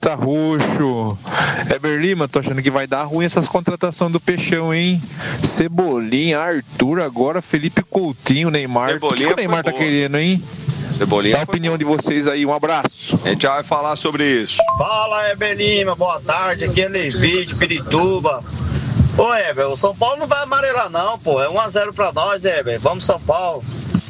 Costa Roxo. Heber Lima, tô achando que vai dar ruim essas contratações do Peixão, hein? Cebolinha, Arthur, agora Felipe Coutinho, Neymar. O que o Neymar tá querendo, hein? Cebolinha. Dá a opinião de vocês aí, um abraço. A gente já vai falar sobre isso. Fala, Heber Lima, boa tarde. Aqui é Levi de Pirituba. Ô, Heber, o São Paulo não vai amarelar não, pô. É 1-0 pra nós, Heber. Vamos, São Paulo.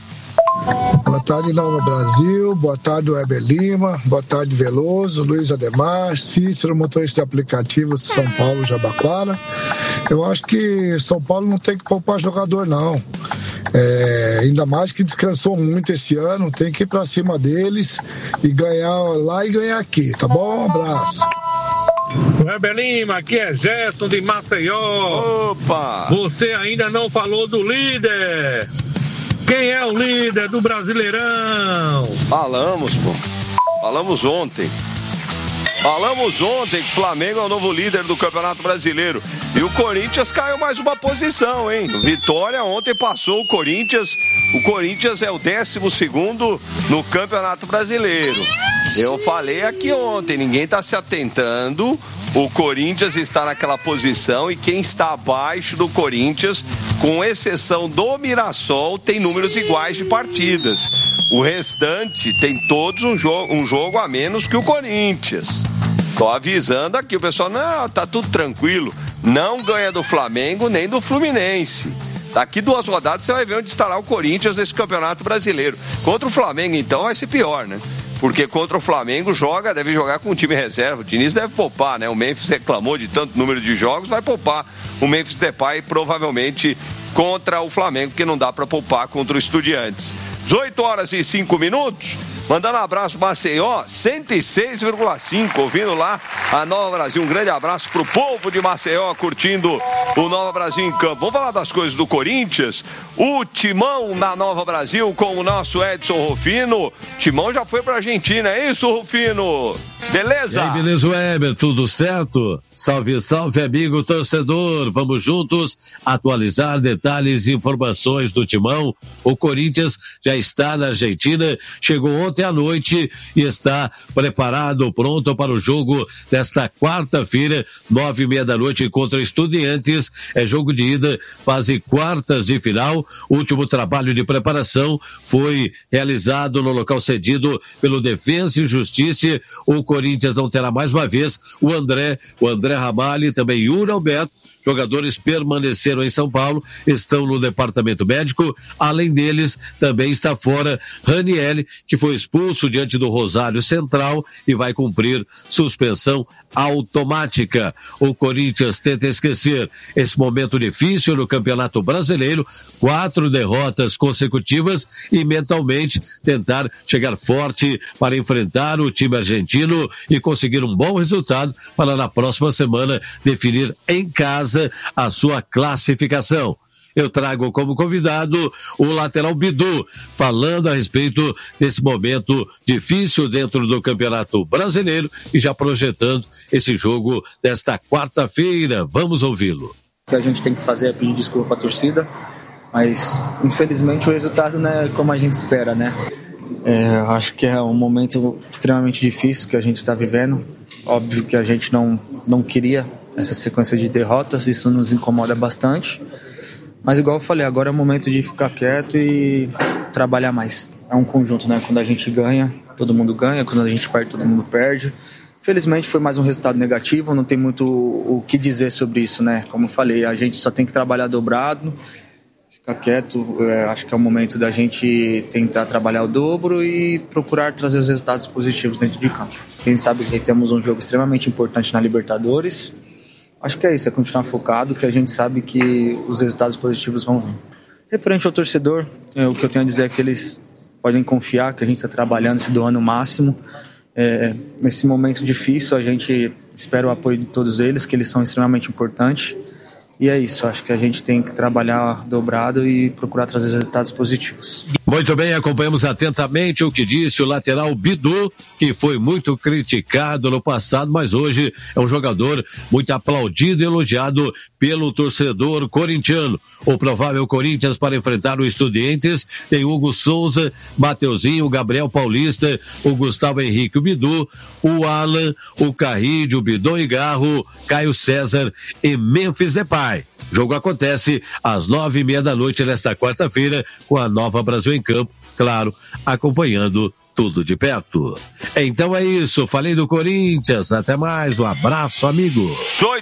Boa tarde, Nova Brasil. Boa tarde, Heber Lima. Boa tarde, Veloso, Luiz Ademar, Cícero, motorista de aplicativo de São Paulo, Jabaquara. Eu acho que São Paulo não tem que poupar jogador, não. Ainda mais que descansou muito esse ano. Tem que ir pra cima deles e ganhar lá e ganhar aqui, tá bom? Um abraço. Heber Lima, aqui é Gerson de Maceió. Opa! Você ainda não falou do líder. Quem é o líder do Brasileirão? Falamos, pô. Falamos ontem que o Flamengo é o novo líder do Campeonato Brasileiro. E o Corinthians caiu mais uma posição, hein? Vitória ontem passou o Corinthians. O Corinthians é o 12º no Campeonato Brasileiro. Eu falei aqui ontem, ninguém está se atentando. O Corinthians está naquela posição e quem está abaixo do Corinthians, com exceção do Mirassol, tem números iguais de partidas. O restante tem todos um jogo a menos que o Corinthians. Tô avisando aqui, o pessoal, não, tá tudo tranquilo. Não ganha do Flamengo nem do Fluminense. Daqui 2 rodadas você vai ver onde estará o Corinthians nesse Campeonato Brasileiro. Contra o Flamengo, então, vai ser pior, né? Porque contra o Flamengo deve jogar com o time reserva. O Diniz deve poupar, né? O Memphis reclamou de tanto número de jogos, vai poupar o Memphis Depay provavelmente contra o Flamengo, porque não dá para poupar contra o Estudiantes. 18h05. Mandando um abraço Maceió, 106,5, ouvindo lá a Nova Brasil. Um grande abraço pro povo de Maceió, curtindo o Nova Brasil em campo. Vamos falar das coisas do Corinthians. O Timão na Nova Brasil com o nosso Edson Rufino. Timão já foi pra Argentina, é isso, Rufino? Beleza? E aí, beleza, Weber, tudo certo? Salve, salve, amigo torcedor. Vamos juntos atualizar detalhes e informações do Timão. O Corinthians já está na Argentina, chegou ontem à noite e está preparado, pronto para o jogo desta quarta-feira, 9h30 da noite contra Estudiantes. É jogo de ida, fase quartas de final. O último trabalho de preparação foi realizado no local cedido pelo Defensa e Justiça. O Corinthians não terá mais uma vez o André Ramalho e também Yuri Alberto. Jogadores permaneceram em São Paulo, estão no departamento médico. Além deles, também está fora Ranieri, que foi expulso diante do Rosário Central e vai cumprir suspensão automática. O Corinthians tenta esquecer esse momento difícil no Campeonato Brasileiro, 4 derrotas consecutivas e mentalmente tentar chegar forte para enfrentar o time argentino e conseguir um bom resultado para na próxima semana definir em casa a sua classificação. Eu trago como convidado o lateral Bidu, falando a respeito desse momento difícil dentro do Campeonato Brasileiro e já projetando esse jogo desta quarta-feira. Vamos ouvi-lo. O que a gente tem que fazer é pedir desculpa para a torcida, mas infelizmente o resultado não é como a gente espera, né? Acho que é um momento extremamente difícil que a gente está vivendo. Óbvio que a gente não queria essa sequência de derrotas, isso nos incomoda bastante, mas igual eu falei, agora é o momento de ficar quieto e trabalhar mais. É um conjunto, né? Quando a gente ganha, todo mundo ganha, quando a gente perde, todo mundo perde. Felizmente foi mais um resultado negativo, não tem muito o que dizer sobre isso, né? Como eu falei, a gente só tem que trabalhar dobrado, ficar quieto. Acho que é o momento da gente tentar trabalhar o dobro e procurar trazer os resultados positivos dentro de campo. Quem sabe que temos um jogo extremamente importante na Libertadores. Acho que é isso, é continuar focado, que a gente sabe que os resultados positivos vão vir. Referente ao torcedor, o que eu tenho a dizer é que eles podem confiar que a gente está trabalhando, se doando o máximo. Nesse momento difícil, a gente espera o apoio de todos eles, que eles são extremamente importantes. E é isso, acho que a gente tem que trabalhar dobrado e procurar trazer resultados positivos. Muito bem, acompanhamos atentamente o que disse o lateral Bidu, que foi muito criticado no passado, mas hoje é um jogador muito aplaudido e elogiado pelo torcedor corintiano. O provável Corinthians para enfrentar o Estudiantes tem Hugo Souza, Mateuzinho, o Gabriel Paulista, o Gustavo Henrique, o Bidu, o Alan, o Carride, o Bidon e Garro, Caio César e Memphis Depay. O jogo acontece às 9:30 da noite nesta quarta-feira, com a Nova Brasil em campo, claro, acompanhando tudo de perto. Então é isso, falei do Corinthians, até mais, um abraço, amigo.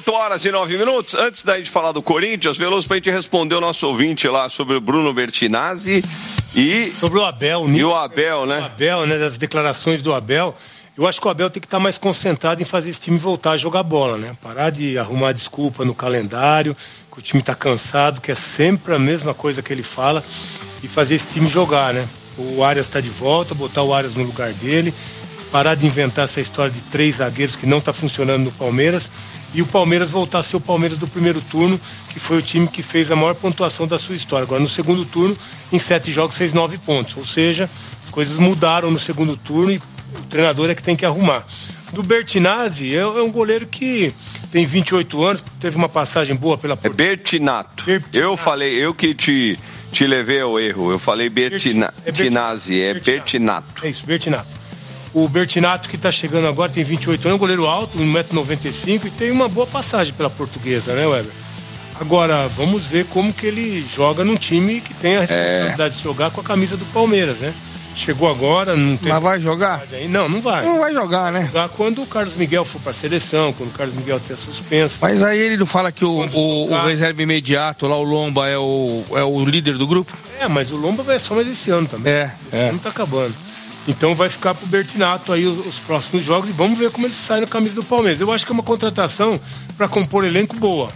8h09. Antes da gente falar do Corinthians, Veloso, pra gente responder o nosso ouvinte lá sobre o Bruno Bertinazzi e... sobre o Abel, e o Abel, né? O Abel, né, das declarações do Abel. Eu acho que o Abel tem que estar mais concentrado em fazer esse time voltar a jogar bola, né? Parar de arrumar desculpa no calendário, que o time está cansado, que é sempre a mesma coisa que ele fala, e fazer esse time jogar, né? O Arias está de volta, botar o Arias no lugar dele, parar de inventar essa história de 3 zagueiros que não está funcionando no Palmeiras, e o Palmeiras voltar a ser o Palmeiras do primeiro turno, que foi o time que fez a maior pontuação da sua história. Agora, no segundo turno, em 7 jogos, fez 9 pontos. Ou seja, as coisas mudaram no segundo turno e o treinador é que tem que arrumar. Do Bertinazzi, é um goleiro que tem 28 anos, teve uma passagem boa pela Portuguesa. É Bertinato. Eu falei, eu que te levei ao erro. Eu falei Bertinazzi, é Bertinato. É isso, Bertinato. O Bertinato, que está chegando agora, tem 28 anos, um goleiro alto, 1,95 m, e tem uma boa passagem pela Portuguesa, né, Weber? Agora, vamos ver como que ele joga num time que tem a responsabilidade de jogar com a camisa do Palmeiras, né? Chegou agora, não tem... Mas vai jogar? Não, não vai. Não vai jogar, né? Vai jogar quando o Carlos Miguel for para a seleção, quando o Carlos Miguel tiver suspenso. Mas aí ele não fala que o reserva imediato, lá o Lomba, é o líder do grupo? Mas o Lomba vai só mais esse ano também. Esse ano tá acabando. Então vai ficar pro Bertinato aí os próximos jogos e vamos ver como ele sai na camisa do Palmeiras. Eu acho que é uma contratação para compor elenco boa.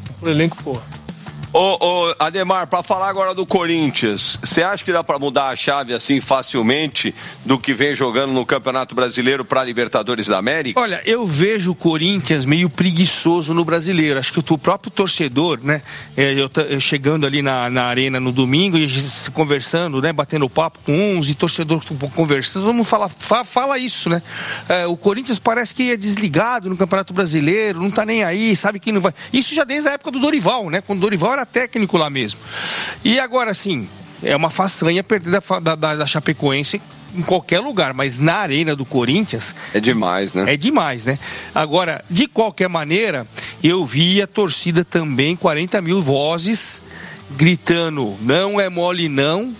Ô, Ademar, para falar agora do Corinthians, você acha que dá para mudar a chave assim facilmente do que vem jogando no Campeonato Brasileiro para Libertadores da América? Olha, eu vejo o Corinthians meio preguiçoso no Brasileiro. Acho que o próprio torcedor, né? Eu chegando ali na arena no domingo e a gente conversando, né? Batendo papo com uns e torcedor conversando, vamos fala isso, né? O Corinthians parece que é desligado no Campeonato Brasileiro, não tá nem aí, sabe que não vai. Isso já desde a época do Dorival, né? Quando o Dorival era técnico lá mesmo. E agora sim, é uma façanha perder da Chapecoense em qualquer lugar, mas na arena do Corinthians... É demais, né? É demais, né? Agora, de qualquer maneira, eu vi a torcida também, 40 mil vozes, gritando, não é mole não,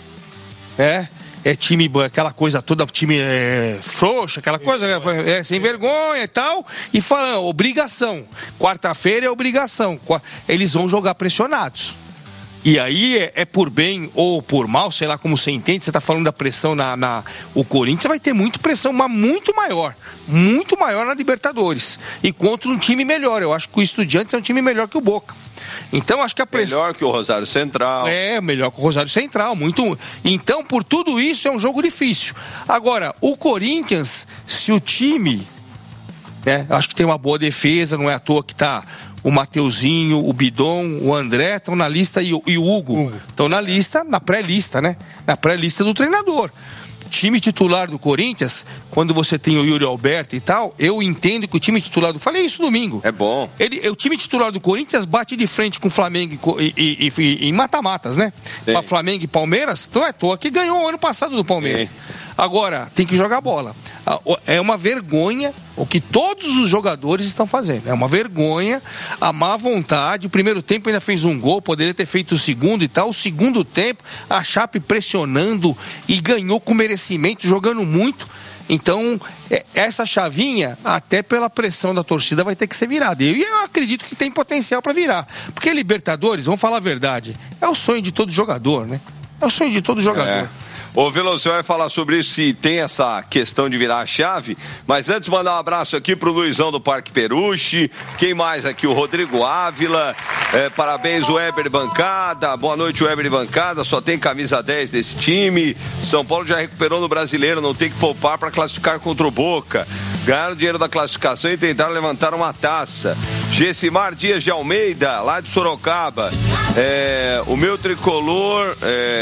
é time, aquela coisa toda, time frouxo, aquela coisa, sem vergonha e tal, e falando, obrigação, quarta-feira é obrigação, eles vão jogar pressionados. E aí é por bem ou por mal, sei lá como você entende, você está falando da pressão o Corinthians vai ter muita pressão, mas muito maior na Libertadores, e contra um time melhor. Eu acho que o Estudiantes é um time melhor que o Boca. Então acho que a pressão... Melhor que o Rosário Central. Melhor que o Rosário Central, muito. Então, por tudo isso, é um jogo difícil. Agora, o Corinthians, se o time, acho que tem uma boa defesa, não é à toa que tá o Mateuzinho, o Bidon, o André estão na lista e o Hugo estão na lista, na pré-lista, né? Na pré-lista do treinador. Time titular do Corinthians, quando você tem o Yuri Alberto e tal, eu entendo que o time titular falei isso domingo. É bom. O time titular do Corinthians bate de frente com o Flamengo e em mata-matas, né? Para Flamengo e Palmeiras, não é à toa que ganhou o ano passado do Palmeiras. Sim. Agora, tem que jogar bola. É uma vergonha o que todos os jogadores estão fazendo. É uma vergonha, a má vontade. O primeiro tempo ainda fez um gol, poderia ter feito o segundo e tal. O segundo tempo, a Chape pressionando e ganhou com merecimento, jogando muito. Então, essa chavinha, até pela pressão da torcida, vai ter que ser virada. E eu acredito que tem potencial para virar. Porque Libertadores, vamos falar a verdade, é o sonho de todo jogador, né? É o sonho de todo jogador. Ô, Veloso, você vai falar sobre isso, se tem essa questão de virar a chave, mas antes mandar um abraço aqui pro Luizão do Parque Peruche, quem mais aqui? O Rodrigo Ávila, parabéns o Weber Bancada, boa noite Weber Bancada, só tem camisa 10 desse time, São Paulo já recuperou no Brasileiro, não tem que poupar para classificar contra o Boca. ganharam dinheiro da classificação e tentaram levantar uma taça. Gessimar Dias de Almeida, lá de Sorocaba. O meu tricolor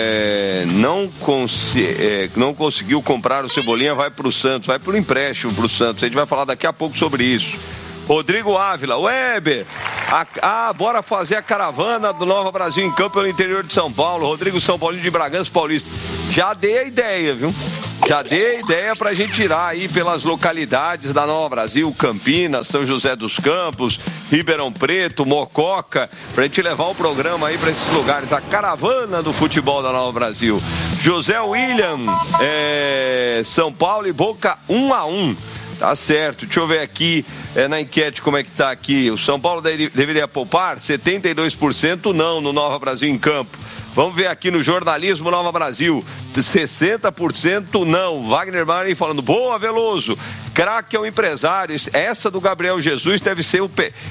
não conseguiu comprar o Cebolinha, vai pro Santos, vai pro empréstimo pro Santos. A gente vai falar daqui a pouco sobre isso. Rodrigo Ávila, Weber, bora fazer a caravana do Nova Brasil em campo pelo interior de São Paulo. Rodrigo São Paulinho de Bragança Paulista. Já dei a ideia, viu? Já dei a ideia pra gente tirar aí pelas localidades da Nova Brasil, Campinas, São José dos Campos, Ribeirão Preto, Mococa, pra gente levar o programa aí pra esses lugares, a caravana do futebol da Nova Brasil. José William, São Paulo e Boca 1-1. Tá certo, deixa eu ver aqui na enquete como é que tá aqui. O São Paulo deveria poupar 72% não no Nova Brasil em campo. Vamos ver aqui no jornalismo Nova Brasil, 60% não. Wagner Marinho falando, boa Veloso, craque é um empresário. Esse do Gabriel Jesus deve ser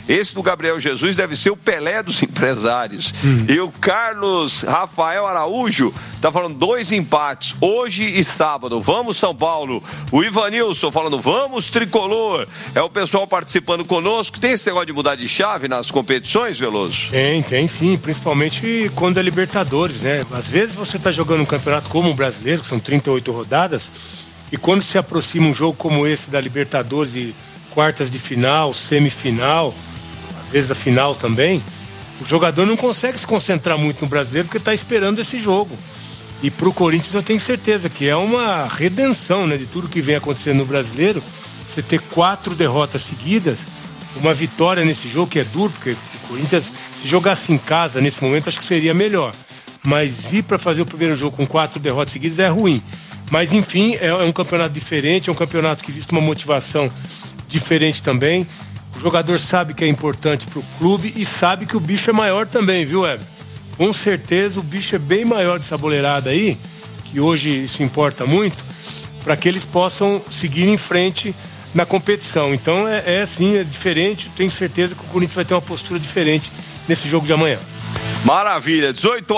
o Pelé dos empresários. E o Carlos Rafael Araújo tá falando 2 empates, hoje e sábado. Vamos São Paulo. O Ivanilson falando, vamos Tricolor. É o pessoal participando conosco. Tem esse negócio de mudar de chave nas competições, Veloso? Tem sim, principalmente quando é Libertadores, né? Às vezes você tá jogando um campeonato como o brasileiro, que são 38 rodadas, e quando se aproxima um jogo como esse da Libertadores, de quartas de final, semifinal, às vezes a final também, o jogador não consegue se concentrar muito no brasileiro porque está esperando esse jogo. E pro Corinthians eu tenho certeza que é uma redenção, né, de tudo que vem acontecendo no brasileiro. Você ter 4 derrotas seguidas, uma vitória nesse jogo que é duro, porque o Corinthians, se jogasse em casa nesse momento, acho que seria melhor. Mas ir para fazer o primeiro jogo com 4 derrotas seguidas é ruim. Mas enfim, é um campeonato diferente, é um campeonato que existe uma motivação diferente também. O jogador sabe que é importante pro clube e sabe que o bicho é maior também, viu, Weber? Com certeza o bicho é bem maior dessa boleirada aí, que hoje isso importa muito, para que eles possam seguir em frente na competição. Então é diferente, tenho certeza que o Corinthians vai ter uma postura diferente nesse jogo de amanhã. Maravilha,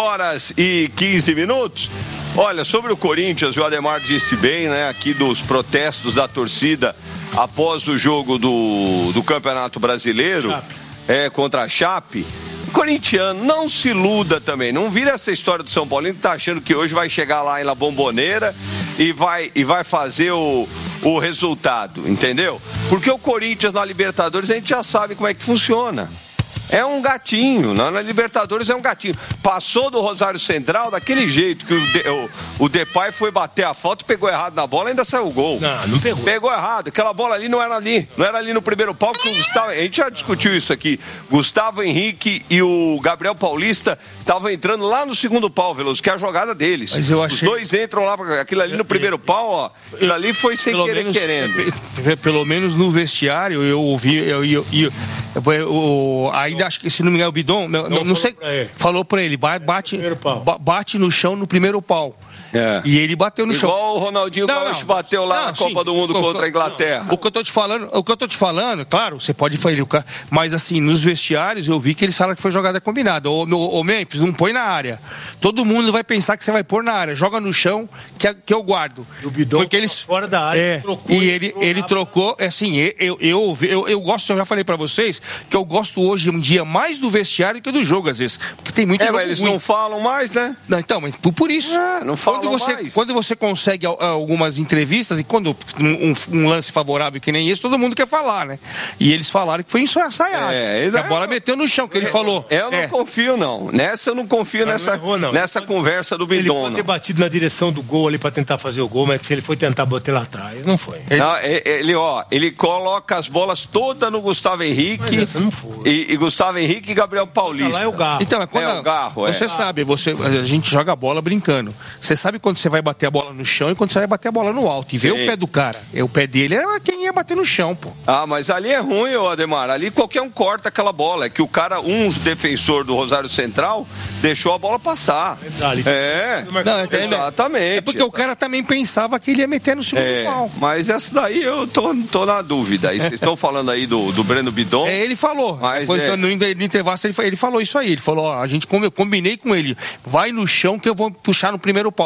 18h15. Olha, sobre o Corinthians, o Ademar disse bem, né, aqui dos protestos da torcida após o jogo do Campeonato Brasileiro, contra a Chape. O corintiano não se iluda também, não vira essa história do São Paulino que tá achando que hoje vai chegar lá em La Bombonera e vai fazer o resultado, entendeu? Porque o Corinthians na Libertadores a gente já sabe como é que funciona. É um gatinho, na Libertadores é um gatinho. Passou do Rosário Central daquele jeito que o Depay foi bater a falta, pegou errado na bola e ainda saiu o gol. Não pegou. Pegou errado, aquela bola ali não era ali no primeiro pau, que o Gustavo, a gente já discutiu isso aqui. Gustavo Henrique e o Gabriel Paulista estavam entrando lá no segundo pau, Veloso, que é a jogada deles. Mas eu achei... Os dois entram lá, aquilo ali no primeiro pau, ó, aquilo ali foi sem querer querendo. Pelo menos no vestiário eu ouvi, ainda acho que, se não me engano, o Bidon, não sei, falou pra ele, bate no chão no primeiro pau. E ele bateu no chão. Igual o Ronaldinho Gaúcho bateu lá na Copa do Mundo contra a Inglaterra. O que eu tô te falando, claro, você pode falar, mas assim, nos vestiários eu vi que eles falaram que foi jogada combinada. Ô Memphis, não põe na área. Todo mundo vai pensar que você vai pôr na área. Joga no chão que eu guardo. O Bidon foi que eles fora da área, trocou. E ele trocou, assim, eu gosto, eu já falei pra vocês, que eu gosto hoje em dia mais do vestiário que do jogo, às vezes. Porque tem muito jogo mas eles ruim. não falam mais, né? Não, então, mas por isso. Não falam. Quando você consegue algumas entrevistas e quando um lance favorável que nem esse, todo mundo quer falar, né? E eles falaram que foi ensaiado. A bola meteu no chão, que ele falou. Eu não confio, não. Nessa eu não confio nessa conversa do Bidon. Ele pode ter batido na direção do gol ali pra tentar fazer o gol, mas se ele foi tentar bater lá atrás, não foi. Ele coloca as bolas todas no Gustavo Henrique. Mas essa não foi. E Gustavo Henrique e Gabriel Paulista. Lá é o Garro. Então, o Garro, você sabe, a gente joga a bola brincando. Você sabe quando você vai bater a bola no chão e quando você vai bater a bola no alto. E vê o pé do cara. O pé dele é quem ia bater no chão, pô. Mas ali é ruim, Ademar. Ali qualquer um corta aquela bola. É que o cara, defensor do Rosário Central, deixou a bola passar. Exatamente. É porque o cara também pensava que ele ia meter no segundo pau. Mas essa daí eu tô na dúvida. E vocês estão falando aí do Breno Bidon. Ele falou. Mas no intervalo ele falou isso aí. Ele falou, a gente combinei com ele. Vai no chão que eu vou puxar no primeiro pau.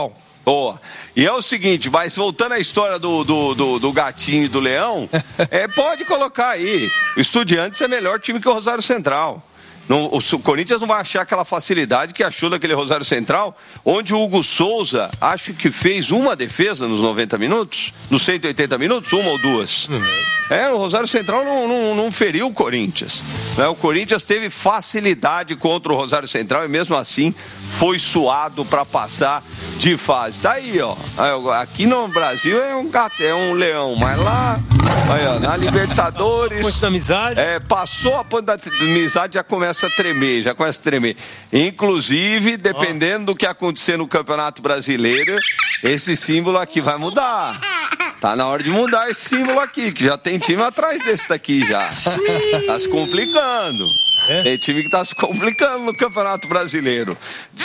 Boa. E é o seguinte, mas voltando à história do gatinho e do leão, pode colocar aí. O Estudiantes é melhor time que o Rosário Central. O Corinthians não vai achar aquela facilidade que achou daquele Rosário Central, onde o Hugo Souza, acho que fez uma defesa nos 90 minutos, nos 180 minutos, uma ou duas. O Rosário Central não feriu o Corinthians. Né? O Corinthians teve facilidade contra o Rosário Central e mesmo assim foi suado para passar de fase. Tá aí, ó. Aqui no Brasil é um gato, é um leão, mas lá, aí, ó, na Libertadores. Ponto da amizade. Passou a ponto da amizade, já começa a tremer. Inclusive, dependendo do que acontecer no Campeonato Brasileiro, esse símbolo aqui vai mudar. Tá na hora de mudar esse símbolo aqui, que já tem time atrás desse daqui já. Tá se complicando. Tem time que tá se complicando no Campeonato Brasileiro.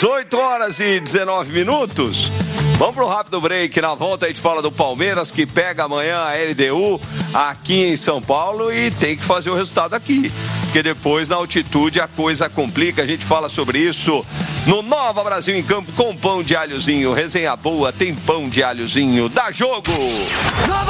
18h19. Vamos pro rápido break. Na volta a gente fala do Palmeiras, que pega amanhã a LDU aqui em São Paulo e tem que fazer o resultado aqui. Porque depois na altitude a coisa complica. A gente fala sobre isso no Nova Brasil em Campo com pão de alhozinho. Resenha boa, tem pão de alhozinho. Dá jogo!